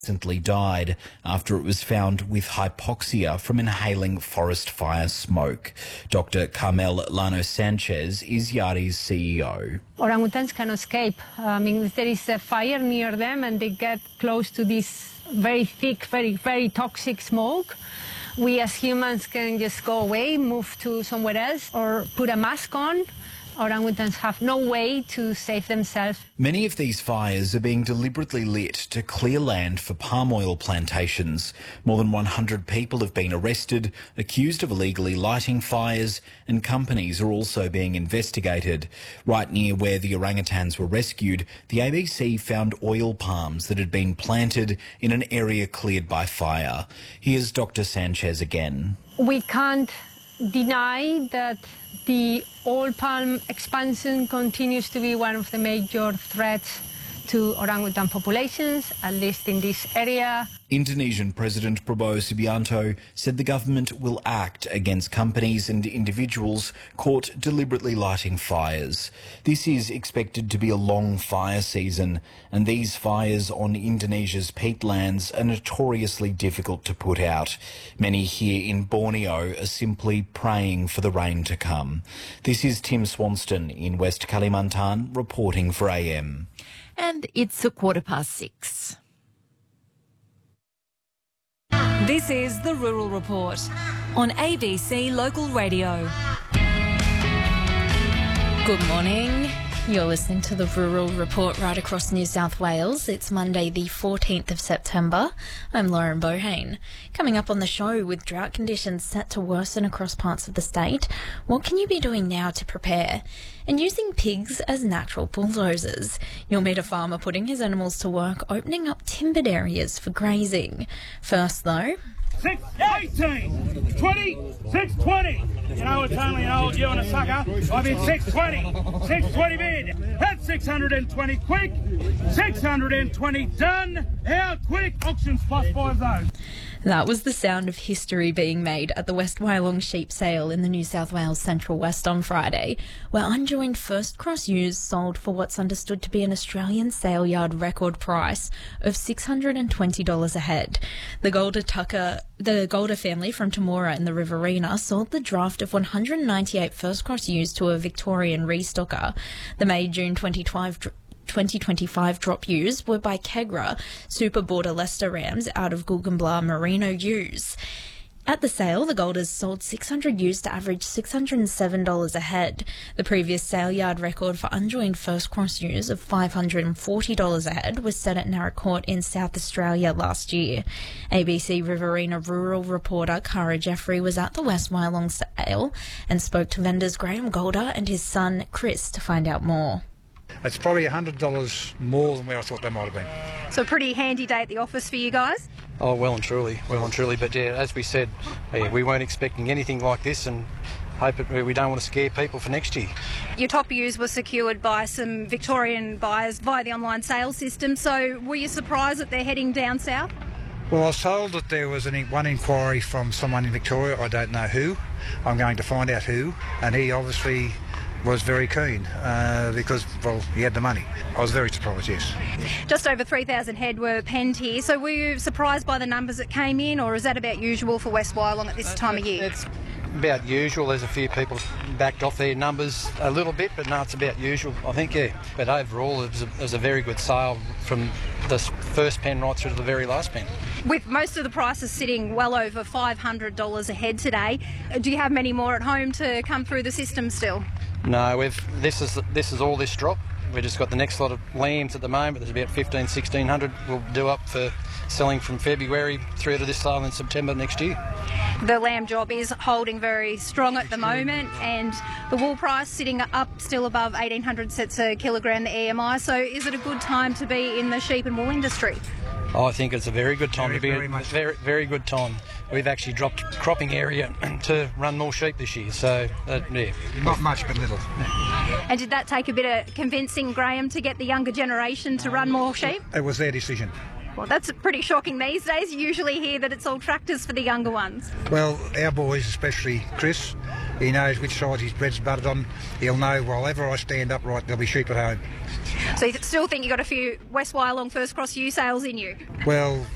Recently died after it was found with hypoxia from inhaling forest fire smoke. Dr. Carmel Llano Sanchez is Yari's CEO. Orangutans can escape. If there is a fire near them and they get close to this very thick, very toxic smoke, we as humans can just go away, move to somewhere else, or put a mask on. Orangutans have no way to save themselves. Many of these fires are being deliberately lit to clear land for palm oil plantations. More than 100 people have been arrested, accused of illegally lighting fires, and companies are also being investigated. Right near where the orangutans were rescued, the ABC found oil palms that had been planted in an area cleared by fire. Here's Dr. Sanchez again. We can't deny that the oil palm expansion continues to be one of the major threats to orangutan populations, at least in this area. Indonesian President Prabowo Subianto said the government will act against companies and individuals caught deliberately lighting fires. This is expected to be a long fire season, and these fires on Indonesia's peatlands are notoriously difficult to put out. Many here in Borneo are simply praying for the rain to come. This is Tim Swanston in West Kalimantan reporting for AM. And it's 6:15. This is the Rural Report on ABC Local Radio. Good morning. You're listening to the Rural Report right across New South Wales. It's Monday the 14th of September. I'm Lauren Bohane. Coming up on the show, with drought conditions set to worsen across parts of the state, what can you be doing now to prepare? And using pigs as natural bulldozers. You'll meet a farmer putting his animals to work, opening up timbered areas for grazing. First though... 618, 20, 620. You know, it's only an old you and a sucker. I'm in 620. 620 bid. That's 620 quick. 620 done. How quick? Auctions plus 5 zones. That was the sound of history being made at the West Wyalong sheep sale in the New South Wales Central West on Friday, where unjoined first cross ewes sold for what's understood to be an Australian sale yard record price of $620 a head. The Golder family from Temora in the Riverina sold the draft of 198 first cross ewes to a Victorian restocker. The May-June 2025 drop ewes were by Kegra Super Border Leicester Rams out of Gulgambla Merino ewes. At the sale, the Golders sold 600 ewes to average $607 a head. The previous sale yard record for unjoined first cross ewes of $540 a head was set at Naracoorte in South Australia last year. ABC Riverina rural reporter Cara Jeffrey was at the West Wyalong sale and spoke to vendors Graham Golder and his son Chris to find out more. It's probably $100 more than where I thought they might have been. So a pretty handy day at the office for you guys? Oh, well and truly. But yeah, as we said, we weren't expecting anything like this, and we don't want to scare people for next year. Your top ewes were secured by some Victorian buyers via the online sales system, so were you surprised that they're heading down south? Well, I was told that there was one inquiry from someone in Victoria. I don't know who. I'm going to find out who, and he obviously was very keen because, well, he had the money. I was very surprised, yes. Just over 3,000 head were penned here, so were you surprised by the numbers that came in, or is that about usual for West Wyalong at this time of year? It's about usual. There's a few people backed off their numbers a little bit, but no, it's about usual, I think, yeah. But overall, it was a very good sale from the first pen right through to the very last pen. With most of the prices sitting well over $500 a head today, do you have many more at home to come through the system still? No, this is all this drop. We've just got the next lot of lambs at the moment. There's about 1,600 we'll do up for selling from February through to this sale in September next year. The lamb job is holding very strong at the moment, and the wool price sitting up still above 1,800 cents a kilogram, the EMI. So is it a good time to be in the sheep and wool industry? Oh, I think it's a very good time to be. Very good time. We've actually dropped cropping area to run more sheep this year, so yeah. Not much, but little. And did that take a bit of convincing, Graham, to get the younger generation to run more sheep? It was their decision. Well, that's pretty shocking these days. You usually hear that it's all tractors for the younger ones. Well, our boys, especially Chris, he knows which side his bread's buttered on. He'll know, while ever I stand upright, there'll be sheep at home. So you still think you got a few West Wyalong first cross ewe sales in you? Well,